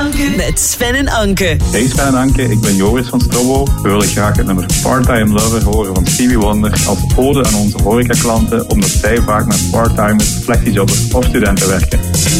Anke. Met Sven en Anke. Hey Sven en Anke, ik ben Joris van Strobo. We willen graag het nummer Part-Time Lover horen van Stevie Wonder als ode aan onze horecaklanten, omdat zij vaak met parttimers, flexiejobbers of studenten werken.